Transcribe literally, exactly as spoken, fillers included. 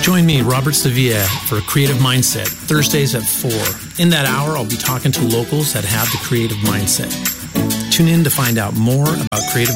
Join me, Robert Sevilla, for Creative Mindset, Thursdays at four. In that hour, I'll be talking to locals that have the creative mindset. Tune in to find out more about creative